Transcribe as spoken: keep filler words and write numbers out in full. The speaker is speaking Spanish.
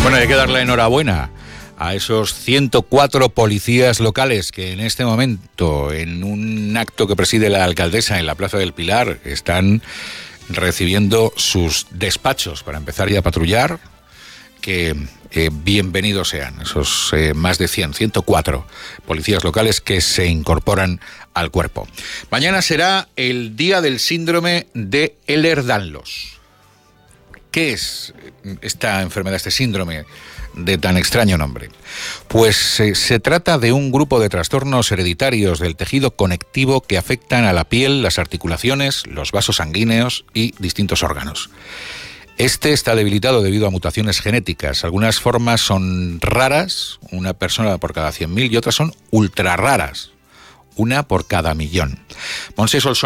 Bueno, hay que darle enhorabuena a esos ciento cuatro policías locales que en este momento, en un acto que preside la alcaldesa en la Plaza del Pilar, están recibiendo sus despachos para empezar ya a patrullar. Que eh, bienvenidos sean esos eh, más de cien, ciento cuatro policías locales que se incorporan al cuerpo. Mañana será el día del síndrome de Ehlers-Danlos. ¿Qué es esta enfermedad, este síndrome de tan extraño nombre? Pues eh, se trata de un grupo de trastornos hereditarios del tejido conectivo que afectan a la piel, las articulaciones, los vasos sanguíneos y distintos órganos. Este está debilitado debido a mutaciones genéticas. Algunas formas son raras, una persona por cada cien mil, y otras son ultra raras, una por cada millón. Montse Solsona